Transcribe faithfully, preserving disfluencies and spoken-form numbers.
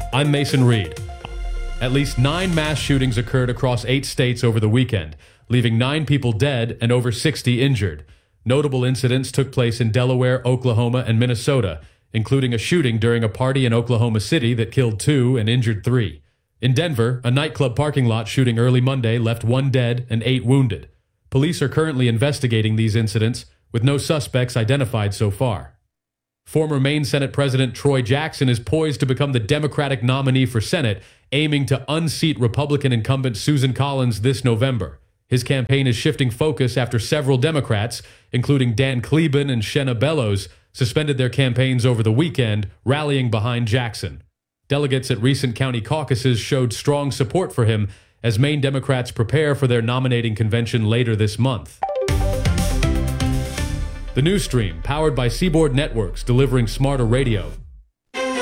I'm Mason Reed. At least nine mass shootings occurred across eight states over the weekend, leaving nine people dead and over sixty injured. Notable incidents took place in Delaware, Oklahoma, and Minnesota, including a shooting during a party in Oklahoma City that killed two and injured three. In Denver, a nightclub parking lot shooting early Monday left one dead and eight wounded. Police are currently investigating these incidents, with no suspects identified so far. Former Maine Senate President Troy Jackson is poised to become the Democratic nominee for Senate, aiming to unseat Republican incumbent Susan Collins this November. His campaign is shifting focus after several Democrats, including Dan Kleben and Shenna Bellows, suspended their campaigns over the weekend, rallying behind Jackson. Delegates at recent county caucuses showed strong support for him as Maine Democrats prepare for their nominating convention later this month. The News Stream, powered by Seaboard Networks, delivering smarter radio.